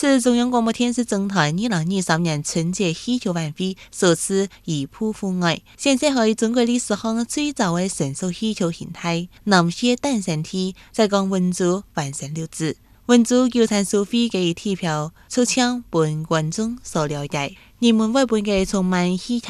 是中央广播电视总台2023年春节喜剧晚会首次移步户外，现在係中國歷史上最早嘅成熟喜劇形態。南協誕生地在講文竹完成錄製，文竹有產收費嘅體票，促搶本觀眾所了解，人們為本嘅充滿喜